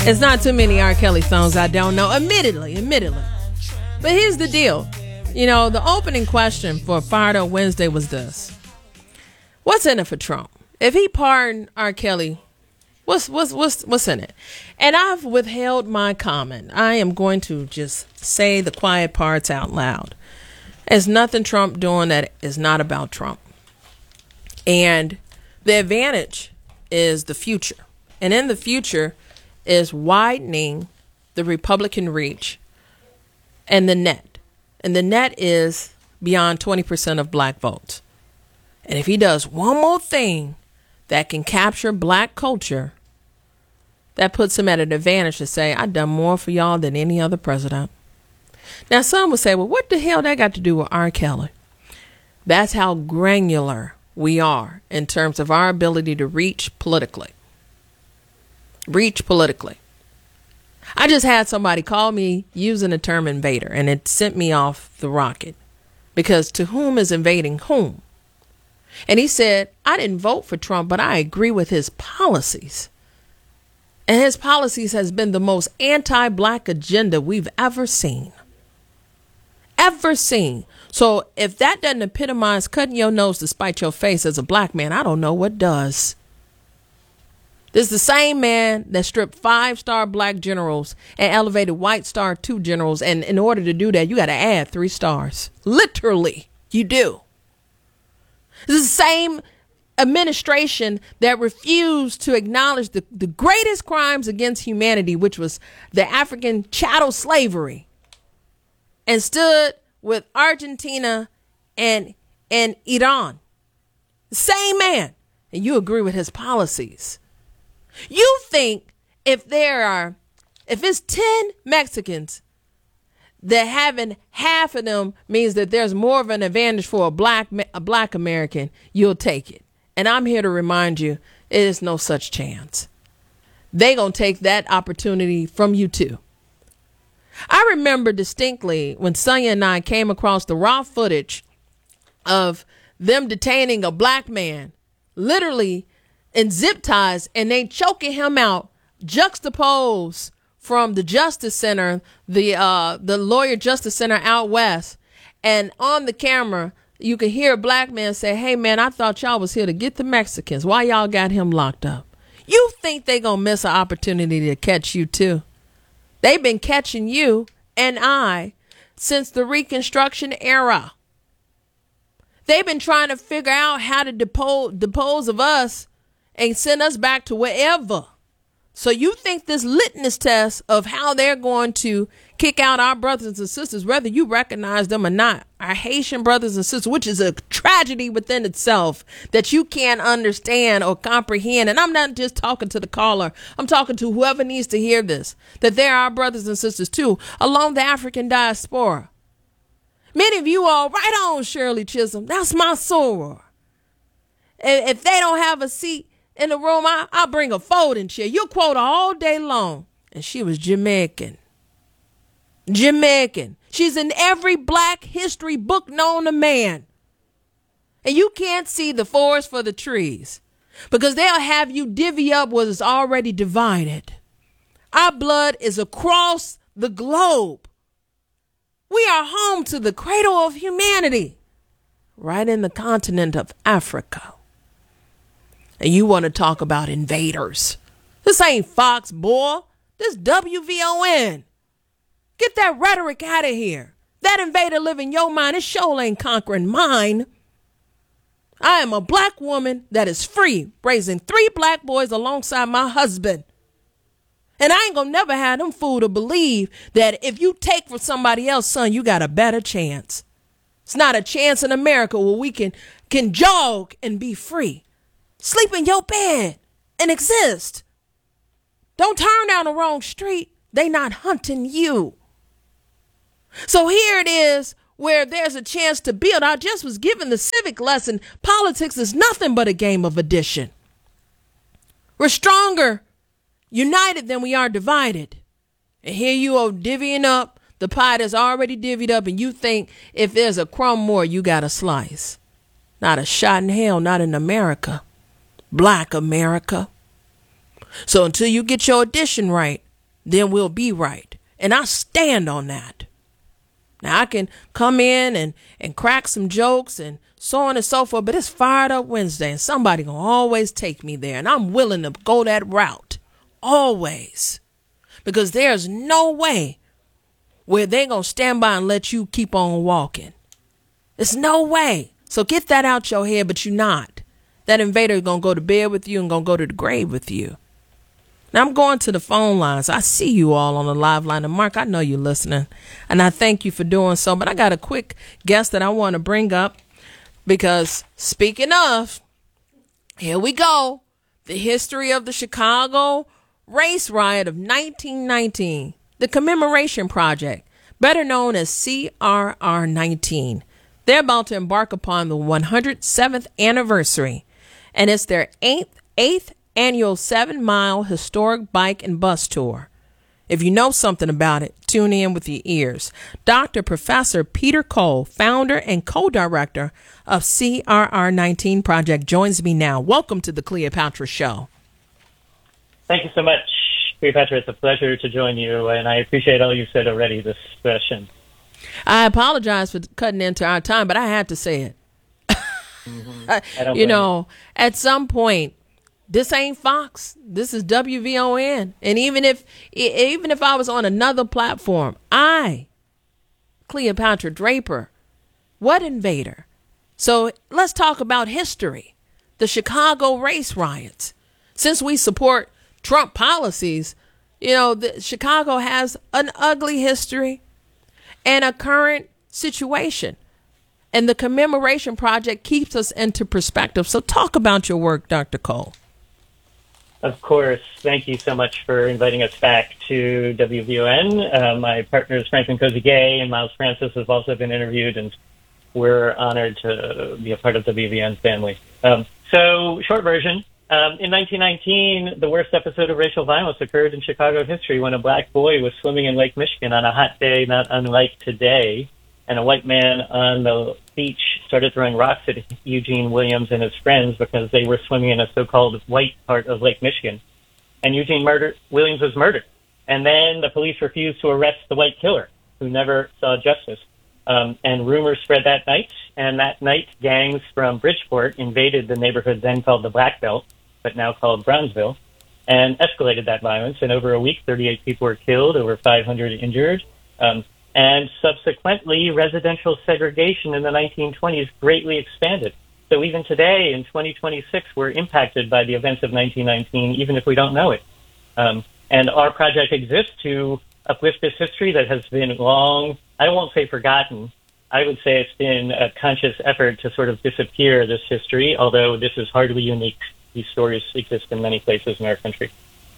It's not too many R. Kelly songs I don't know, admittedly. But here's the deal. You know, the opening question for Fired Up Wednesday was this. What's in it for Trump? If he pardoned R. Kelly, what's in it? And I've withheld my comment. I am going to just say the quiet parts out loud. There's nothing Trump doing that is not about Trump. And the advantage is the future. And in the future is widening the Republican reach and the net. And the net is beyond 20% of black votes. And if he does one more thing that can capture black culture, that puts him at an advantage to say, I've done more for y'all than any other president. Now, some would say, well, what the hell that got to do with R. Kelly? That's how granular we are in terms of our ability to reach politically. I just had somebody call me using the term invader, and it sent me off the rocket. Because to whom is invading whom? And he said, I didn't vote for Trump, but I agree with his policies. And his policies has been the most anti-black agenda we've ever seen. So if that doesn't epitomize cutting your nose to spite your face as a black man, I don't know what does. This is the same man that stripped 5-star black generals and elevated white star 2 generals. And in order to do that, you got to add 3 stars. Literally, you do. This is the same administration that refused to acknowledge the greatest crimes against humanity, which was the African chattel slavery, and stood with Argentina and Iran. The same man. And you agree with his policies. You think if it's 10 Mexicans, that having half of them means that there's more of an advantage for a black American, you'll take it. And I'm here to remind you, it is no such chance. They gonna take that opportunity from you too. I remember distinctly when Sonia and I came across the raw footage of them detaining a black man, literally in zip ties, and they choking him out, juxtaposed from the Justice Center, the Lawyer Justice Center out west. And on the camera, you can hear a black man say, hey, man, I thought y'all was here to get the Mexicans. Why y'all got him locked up? You think they gonna miss an opportunity to catch you too? They've been catching you and I since the Reconstruction era. They've been trying to figure out how to depose of us and send us back to wherever. So you think this litmus test of how they're going to kick out our brothers and sisters, whether you recognize them or not, our Haitian brothers and sisters, which is a tragedy within itself that you can't understand or comprehend. And I'm not just talking to the caller. I'm talking to whoever needs to hear this, that they're our brothers and sisters too, along the African diaspora. Many of you all, right on, Shirley Chisholm. That's my soror. If they don't have a seat in the room, I'll bring a folding chair. You'll quote her all day long. And she was Jamaican. She's in every black history book known to man. And you can't see the forest for the trees because they'll have you divvy up what is already divided. Our blood is across the globe. We are home to the cradle of humanity, right in the continent of Africa. And you want to talk about invaders. This ain't Fox, boy. This WVON. Get that rhetoric out of here. That invader live in your mind. It sure ain't conquering mine. I am a black woman that is free, raising 3 black boys alongside my husband. And I ain't gonna never have them fool to believe that if you take from somebody else, son, you got a better chance. It's not a chance in America where we can jog and be free. Sleep in your bed and exist. Don't turn down the wrong street. They not hunting you. So here it is where there's a chance to build. I just was given the civic lesson. Politics is nothing but a game of addition. We're stronger united than we are divided. And here you are divvying up the pie that's already divvied up, and you think if there's a crumb more, you got a slice. Not a shot in hell, not in America. Black America. So until you get your addition right, then we'll be right. And I stand on that. Now, I can come in and crack some jokes and so on and so forth, but it's Fired Up Wednesday, and somebody gonna always take me there, and I'm willing to go that route, always, because there's no way where they gonna stand by and let you keep on walking. There's no way. So get that out your head, but you're not. That invader is gonna go to bed with you and gonna go to the grave with you. Now I'm going to the phone lines. I see you all on the live line. And Mark, I know you're listening, and I thank you for doing so. But I got a quick guest that I want to bring up because, speaking of, here we go. The history of the Chicago race riot of 1919, the Commemoration Project, better known as CRR 19. They're about to embark upon the 107th anniversary, and it's their eighth annual 7-mile historic bike and bus tour. If you know something about it, tune in with your ears. Dr. Professor Peter Cole, founder and co-director of CRR 19 Project, joins me now. Welcome to the Cleopatra Show. Thank you so much, Cleopatra. It's a pleasure to join you, and I appreciate all you said already this session. I apologize for cutting into our time, but I had to say it. At some point, this ain't Fox. This is WVON. And even if I was on another platform, Cleopatra Draper, what invader? So let's talk about history. The Chicago race riots. Since we support Trump policies, Chicago has an ugly history and a current situation. And the Commemoration Project keeps us into perspective. So talk about your work, Dr. Cole. Of course. Thank you so much for inviting us back to WVON. My partners, Franklin Cozy Gay and Miles Francis, have also been interviewed, and we're honored to be a part of WVON's family. So, short version, in 1919, the worst episode of racial violence occurred in Chicago history when a black boy was swimming in Lake Michigan on a hot day not unlike today, and a white man on the beach started throwing rocks at Eugene Williams and his friends because they were swimming in a so-called white part of Lake Michigan. And Williams was murdered. And then the police refused to arrest the white killer, who never saw justice. And rumors spread that night. And that night, gangs from Bridgeport invaded the neighborhood then called the Black Belt, but now called Brownsville, and escalated that violence. And over a week, 38 people were killed, over 500 injured. And subsequently, residential segregation in the 1920s greatly expanded. So even today, in 2026, we're impacted by the events of 1919, even if we don't know it. And our project exists to uplift this history that has been long, I won't say forgotten. I would say it's been a conscious effort to sort of disappear this history, although this is hardly unique. These stories exist in many places in our country.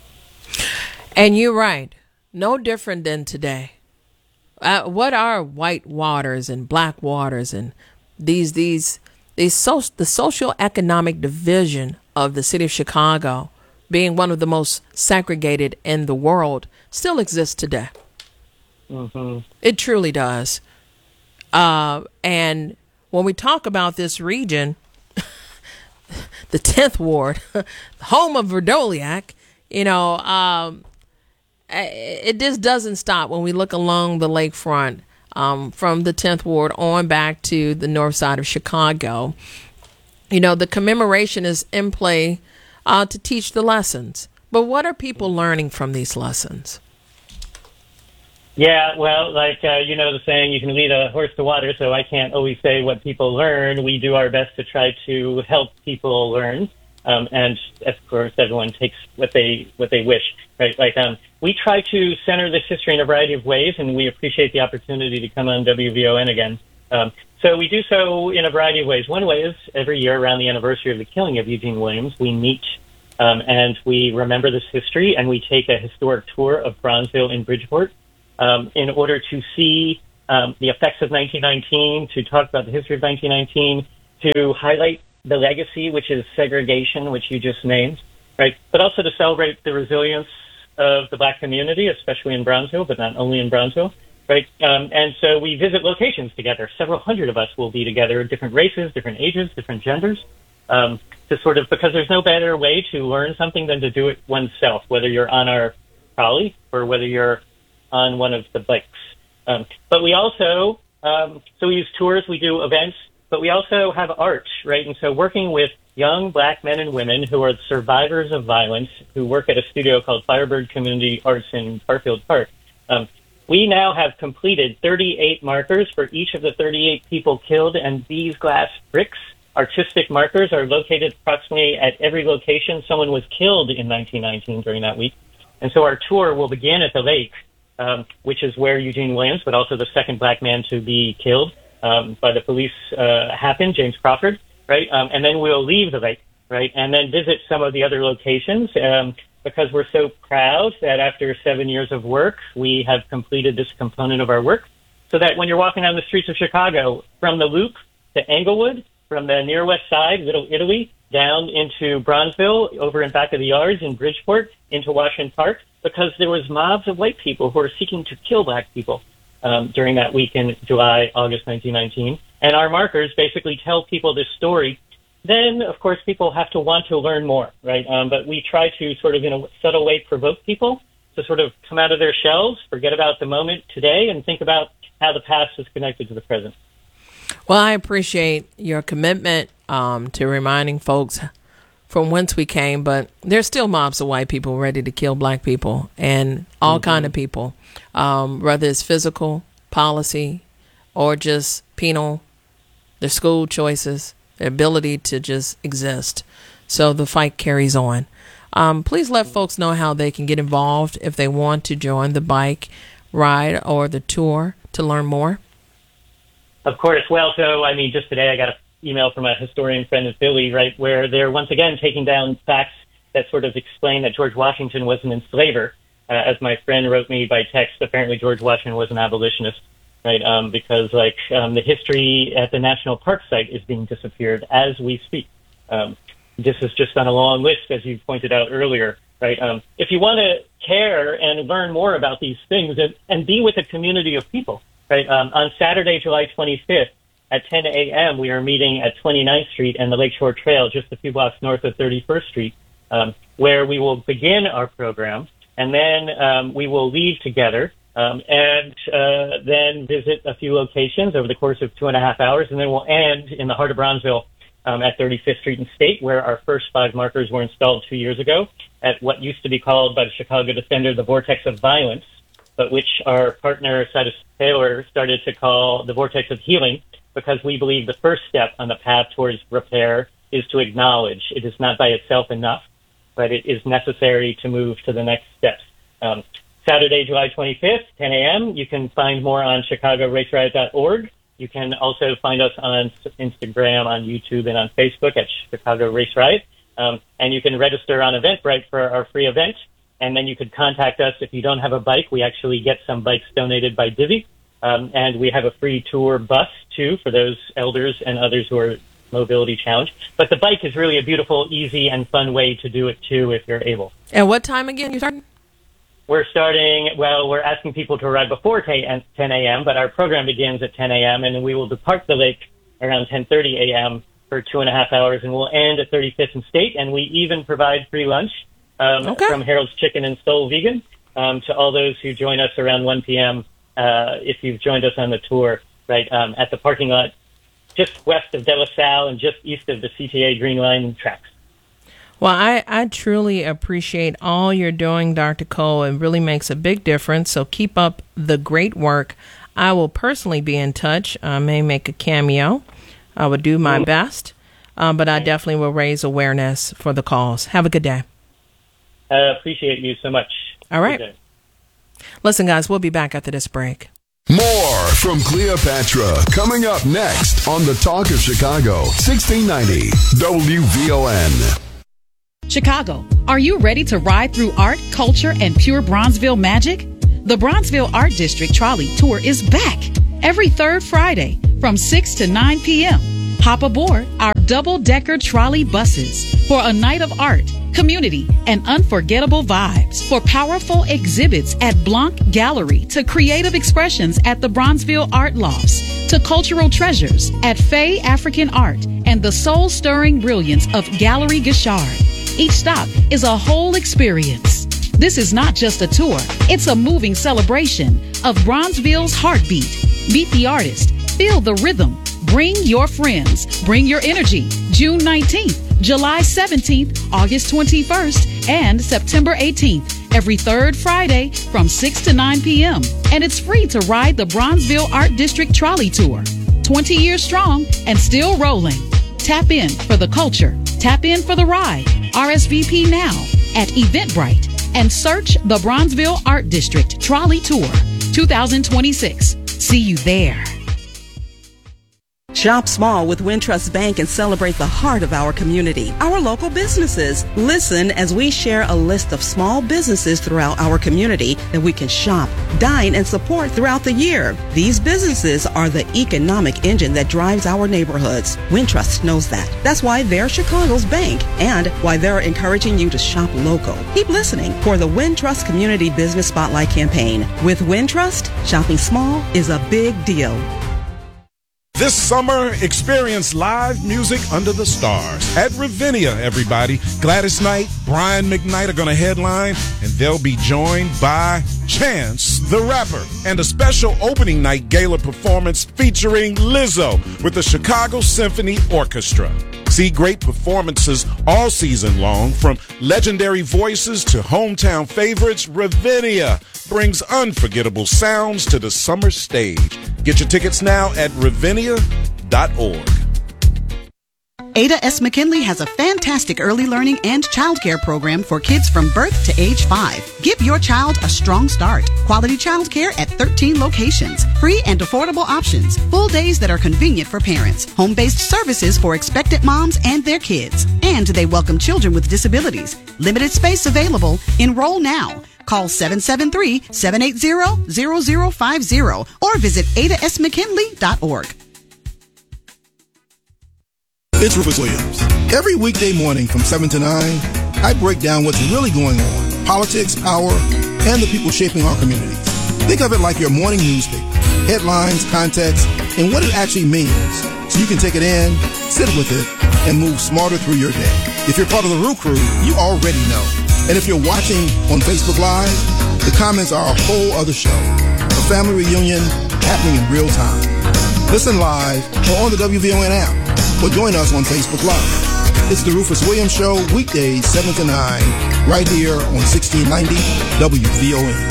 And you're right. No different than today. What are white waters and black waters and the social economic division of the city of Chicago, being one of the most segregated in the world, still exists today. Mm-hmm. It truly does. And when we talk about this region, the 10th Ward, home of Verdoliak, it just doesn't stop when we look along the lakefront, from the 10th Ward on back to the north side of Chicago. The commemoration is in play to teach the lessons. But what are people learning from these lessons? Yeah, well, the saying, you can lead a horse to water, so I can't always say what people learn. We do our best to try to help people learn. And of course, everyone takes what they wish, right? We try to center this history in a variety of ways, and we appreciate the opportunity to come on WVON again. So we do so in a variety of ways. One way is every year around the anniversary of the killing of Eugene Williams, we meet and we remember this history, and we take a historic tour of Bronzeville in Bridgeport in order to see the effects of 1919, to talk about the history of 1919, to highlight the legacy, which is segregation, which you just named, right? But also to celebrate the resilience of the black community, especially in Brownsville, but not only in Brownsville, right? And so we visit locations together. Several hundred of us will be together, different races, different ages, different genders, to sort of, because there's no better way to learn something than to do it oneself, whether you're on our trolley or whether you're on one of the bikes. But we also, so we use tours, we do events, but we also have art, right? And so working with young Black men and women who are survivors of violence, who work at a studio called Firebird Community Arts in Garfield Park, we now have completed 38 markers for each of the 38 people killed, and these glass bricks, artistic markers, are located approximately at every location someone was killed in 1919 during that week. And so our tour will begin at the lake, which is where Eugene Williams, but also the second Black man to be killed by the police happened, James Crawford, right? And then we'll leave the lake, right? And then visit some of the other locations because we're so proud that after 7 years of work, we have completed this component of our work so that when you're walking down the streets of Chicago, from the Loop to Englewood, from the near west side, Little Italy, down into Bronzeville, over in back of the yards in Bridgeport, into Washington Park, because there was mobs of white people who were seeking to kill Black people during that week in July, August 1919. And our markers basically tell people this story. Then, of course, people have to want to learn more, right? But we try to sort of, in a subtle way, provoke people to sort of come out of their shells, forget about the moment today, and think about how the past is connected to the present. Well, I appreciate your commitment to reminding folks from whence we came, but there's still mobs of white people ready to kill Black people and all kind of people, whether it's physical, policy, or just penal, their school choices, their ability to just exist. So the fight carries on. Please let folks know how they can get involved if they want to join the bike ride or the tour to learn more. Of course. Well, so, I mean, just today I got an email from a historian friend of Philly, right, where they're once again taking down facts that sort of explain that George Washington was an enslaver. As my friend wrote me by text, apparently George Washington was an abolitionist, right, because, the history at the National Park site is being disappeared as we speak. This is just on a long list, as you pointed out earlier, right? If you want to care and learn more about these things and be with a community of people, right, on Saturday, July 25th at 10 a.m., we are meeting at 29th Street and the Lakeshore Trail, just a few blocks north of 31st Street, where we will begin our program, and then we will leave together and then visit a few locations over the course of 2.5 hours, and then we'll end in the heart of Bronzeville at 35th Street and State, where our first 5 markers were installed 2 years ago at what used to be called by the Chicago Defender the Vortex of Violence, but which our partner, Cyrus Taylor, started to call the Vortex of Healing, because we believe the first step on the path towards repair is to acknowledge it is not by itself enough, but it is necessary to move to the next steps. Saturday, July 25th, 10 a.m., you can find more on ChicagoRaceRiot.org. You can also find us on Instagram, on YouTube, and on Facebook at Chicago Race Riot. And you can register on Eventbrite for our free event. And then you could contact us if you don't have a bike. We actually get some bikes donated by Divvy. And we have a free tour bus, too, for those elders and others who are mobility challenged. But the bike is really a beautiful, easy, and fun way to do it, too, if you're able. And what time again you starting? We're asking people to arrive before 10 a.m., but our program begins at 10 a.m., and we will depart the lake around 10:30 a.m. for 2.5 hours, and we'll end at 35th and State, and we even provide free lunch from Harold's Chicken and Soul Vegan to all those who join us around 1 p.m. If you've joined us on the tour, right, at the parking lot just west of De La Salle and just east of the CTA Green Line tracks. Well, I truly appreciate all you're doing, Dr. Cole. It really makes a big difference. So keep up the great work. I will personally be in touch. I may make a cameo. I will do my best, but I definitely will raise awareness for the cause. Have a good day. I appreciate you so much. All right. Listen, guys, we'll be back after this break. More from Cleopatra coming up next on the Talk of Chicago, 1690 WVON. Chicago, are you ready to ride through art, culture, and pure Bronzeville magic? The Bronzeville Art District Trolley Tour is back every third Friday from 6 to 9 p.m. Hop aboard our double-decker trolley buses for a night of art, community, and unforgettable vibes. For powerful exhibits at Blanc Gallery to creative expressions at the Bronzeville Art Lofts to cultural treasures at Fay African Art and the soul-stirring brilliance of Gallery Gashard. Each stop is a whole experience. This is not just a tour, it's a moving celebration of Bronzeville's heartbeat. Meet the artist, feel the rhythm, bring your friends, bring your energy. June 19th, July 17th, August 21st, and September 18th. Every third Friday from 6 to 9 p.m. And it's free to ride the Bronzeville Art District Trolley Tour. 20 years strong and still rolling. Tap in for the culture. Tap in for the ride. RSVP now at Eventbrite and search the Bronzeville Art District Trolley Tour 2026. See you there. Shop small with Wintrust Bank and celebrate the heart of our community, our local businesses. Listen as we share a list of small businesses throughout our community that we can shop, dine, and support throughout the year. These businesses are the economic engine that drives our neighborhoods. Wintrust knows that. That's why they're Chicago's bank and why they're encouraging you to shop local. Keep listening for the Wintrust Community Business Spotlight campaign. With Wintrust, shopping small is a big deal. This summer, experience live music under the stars at Ravinia, everybody. Gladys Knight, Brian McKnight are going to headline, and they'll be joined by Chance the Rapper and a special opening night gala performance featuring Lizzo with the Chicago Symphony Orchestra. See great performances all season long, from legendary voices to hometown favorites. Ravinia brings unforgettable sounds to the summer stage. Get your tickets now at ravinia.org. Ada S. McKinley has a fantastic early learning and childcare program for kids from birth to age 5. Give your child a strong start. Quality childcare at 13 locations. Free and affordable options. Full days that are convenient for parents. Home-based services for expectant moms and their kids. And they welcome children with disabilities. Limited space available. Enroll now. Call 773-780-0050 or visit adasmckinley.org. It's Rufus Williams. Every weekday morning from 7 to 9, I break down what's really going on, politics, power, and the people shaping our communities. Think of it like your morning newspaper, headlines, context, and what it actually means, so you can take it in, sit with it, and move smarter through your day. If you're part of the Root Crew, you already know. And if you're watching on Facebook Live, the comments are a whole other show. A family reunion happening in real time. Listen live or on the WVON app, or join us on Facebook Live. It's the Rufus Williams Show, weekdays 7 to 9, right here on 1690 WVON.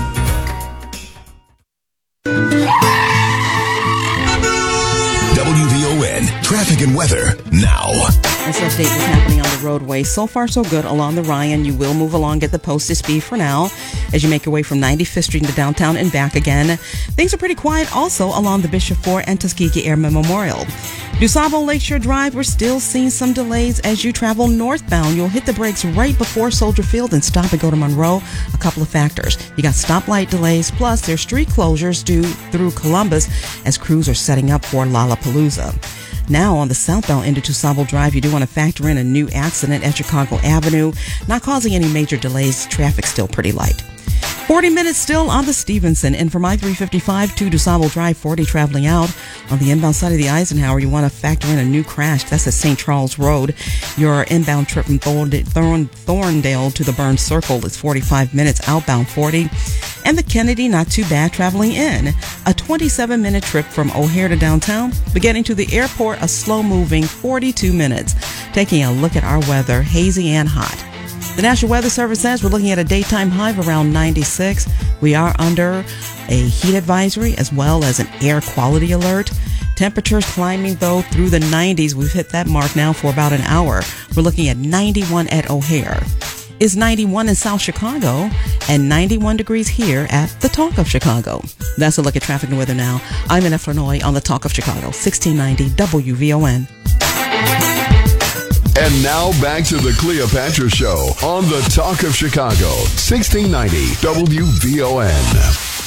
WVON traffic and weather now. This update is happening on the roadway. So far, so good along the Ryan. You will move along at the posted speed for now as you make your way from 95th Street into downtown and back again. Things are pretty quiet also along the Bishop Ford and Tuskegee Airmen Memorial. DuSable Lakeshore Drive, we're still seeing some delays as you travel northbound. You'll hit the brakes right before Soldier Field and stop and go to Monroe. A couple of factors. You got stoplight delays, plus there's street closures due through Columbus as crews are setting up for Lollapalooza. Now on the southbound end of DuSable Drive, you do want to factor in a new accident at Chicago Avenue. Not causing any major delays. Traffic still pretty light. 40 minutes still on the Stevenson. And from I-355 to DuSable Drive, 40 traveling out. On the inbound side of the Eisenhower, you want to factor in a new crash. That's at St. Charles Road. Your inbound trip from Thorndale to the Burns Circle is 45 minutes. Outbound 40. And the Kennedy, not too bad traveling in. A 27-minute trip from O'Hare to downtown, but getting to the airport, a slow-moving 42 minutes. Taking a look at our weather, hazy and hot. The National Weather Service says we're looking at a daytime high of around 96. We are under a heat advisory as well as an air quality alert. Temperatures climbing, though, through the 90s. We've hit that mark now for about an hour. We're looking at 91 at O'Hare. It's 91 in South Chicago and 91 degrees here at the Talk of Chicago. That's a look at traffic and weather now. I'm Annette Flanoy on the Talk of Chicago, 1690 WVON. And now back to the Cleopatra Show on the Talk of Chicago, 1690 WVON.